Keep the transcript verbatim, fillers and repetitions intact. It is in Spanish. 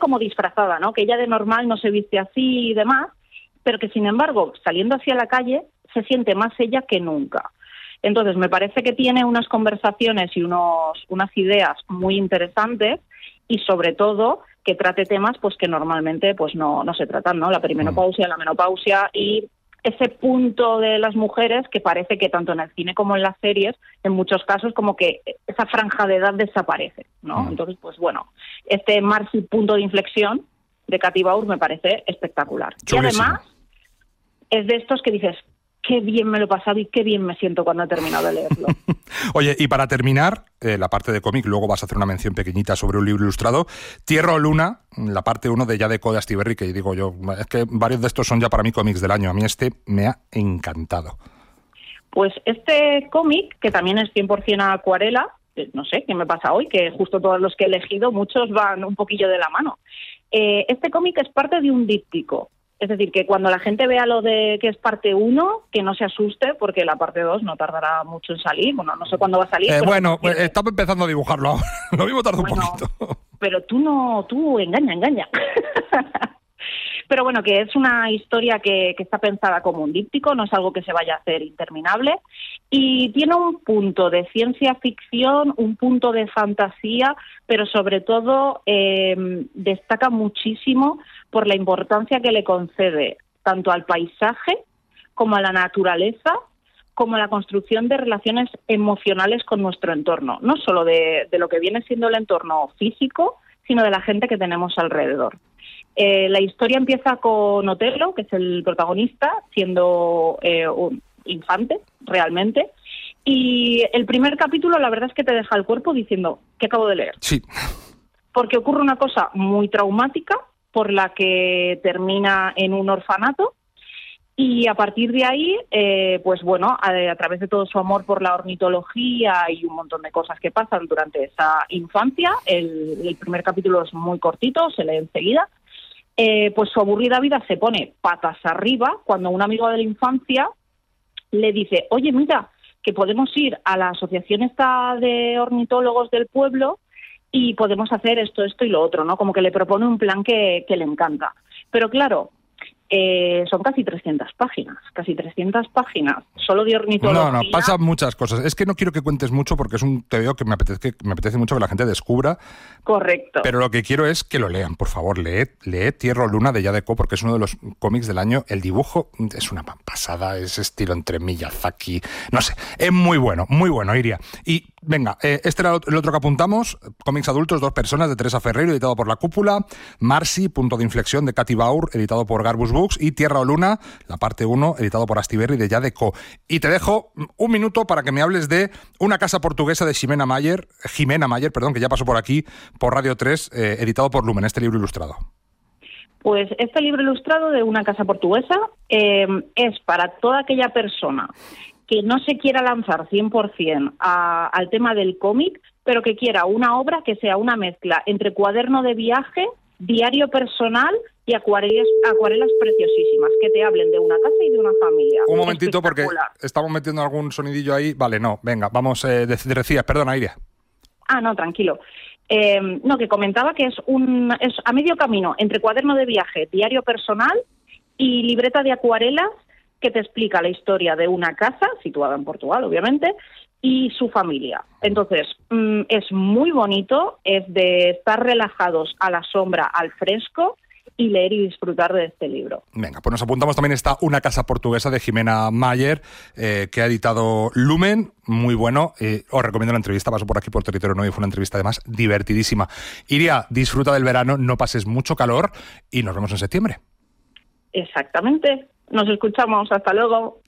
como disfrazada, ¿no? Que ella de normal no se viste así y demás, pero que sin embargo, saliendo hacia la calle, se siente más ella que nunca. Entonces, me parece que tiene unas conversaciones y unos, unas ideas muy interesantes y, sobre todo, que trate temas pues que normalmente pues no, no se tratan, ¿no? La perimenopausia, la menopausia y ese punto de las mujeres que parece que tanto en el cine como en las series, en muchos casos, como que esa franja de edad desaparece, ¿no? Entonces, pues bueno, este Marcy punto de inflexión de Katy Baur me parece espectacular. Chulísimo. Y además, es de estos que dices, qué bien me lo he pasado y qué bien me siento cuando he terminado de leerlo. Oye, y para terminar, eh, la parte de cómic, luego vas a hacer una mención pequeñita sobre un libro ilustrado, Tierra o Luna, la parte uno de Jade-Co de Astiberri, que digo yo, es que varios de estos son ya para mí cómics del año. A mí este me ha encantado. Pues este cómic, que también es cien por ciento acuarela, no sé qué me pasa hoy, que justo todos los que he elegido, muchos van un poquillo de la mano. Eh, este cómic es parte de un díptico. Es decir, que cuando la gente vea lo de que es parte uno, que no se asuste, porque la parte dos no tardará mucho en salir. Bueno, no sé cuándo va a salir. Eh, pero bueno, pues estamos empezando a dibujarlo ahora. Lo mismo tarda bueno, un poquito. Pero tú no, tú engaña, engaña. Pero bueno, que es una historia que, que está pensada como un díptico, no es algo que se vaya a hacer interminable. Y tiene un punto de ciencia ficción, un punto de fantasía, pero sobre todo eh, destaca muchísimo por la importancia que le concede tanto al paisaje como a la naturaleza, como a la construcción de relaciones emocionales con nuestro entorno. No solo de, de lo que viene siendo el entorno físico, sino de la gente que tenemos alrededor. Eh, la historia empieza con Otello, que es el protagonista, siendo eh, un infante, realmente. Y el primer capítulo, la verdad es que te deja el cuerpo diciendo, ¿qué acabo de leer? Sí. Porque ocurre una cosa muy traumática, por la que termina en un orfanato, y a partir de ahí, eh, pues bueno, a, a través de todo su amor por la ornitología y un montón de cosas que pasan durante esa infancia, el, el primer capítulo es muy cortito, se lee enseguida, eh, pues su aburrida vida se pone patas arriba cuando un amigo de la infancia le dice, oye, mira, que podemos ir a la asociación esta de ornitólogos del pueblo y podemos hacer esto, esto y lo otro, ¿no? Como que le propone un plan que, que le encanta. Pero claro, eh, son casi trescientas páginas, casi trescientas páginas, solo de ornitología. No, no, pasan muchas cosas. Es que no quiero que cuentes mucho porque es un tebeo que me apetece, que me apetece mucho que la gente descubra. Correcto. Pero lo que quiero es que lo lean, por favor, leed, leed Tierra o Luna de Jade-Co porque es uno de los cómics del año. El dibujo es una pasada, es estilo entre Miyazaki, no sé, es muy bueno, muy bueno, Iria. Y venga, eh, este era el otro que apuntamos, cómics adultos, Dos personas, de Teresa Ferreiro, editado por La Cúpula, Marcy, punto de inflexión, de Katy Baur, editado por Garbus Books, y Tierra o Luna, la parte uno, editado por Astiberri, de Jade-Co. Y te dejo un minuto para que me hables de Una casa portuguesa de Ximena Mayer, Jimena Mayer, perdón, que ya pasó por aquí, por Radio tres, eh, editado por Lumen, este libro ilustrado. Pues este libro ilustrado de Una casa portuguesa eh, es para toda aquella persona que no se quiera lanzar cien por ciento a, al tema del cómic, pero que quiera una obra que sea una mezcla entre cuaderno de viaje, diario personal y acuarelas, acuarelas preciosísimas, que te hablen de una casa y de una familia. Un momentito, porque estamos metiendo algún sonidillo ahí. Vale, no, venga, vamos, eh, decías, perdona, Iria. Ah, no, tranquilo. Eh, no, que comentaba que es, un, es a medio camino entre cuaderno de viaje, diario personal y libreta de acuarelas, que te explica la historia de una casa, situada en Portugal, obviamente, y su familia. Entonces, mmm, es muy bonito, es de estar relajados a la sombra, al fresco, y leer y disfrutar de este libro. Venga, pues nos apuntamos también está Una casa portuguesa de Jimena Mayer, eh, que ha editado Lumen, muy bueno. Eh, os recomiendo la entrevista, pasó por aquí por Territorio nueve y fue una entrevista además divertidísima. Iria, disfruta del verano, no pases mucho calor y nos vemos en septiembre. Exactamente. Nos escuchamos. Hasta luego.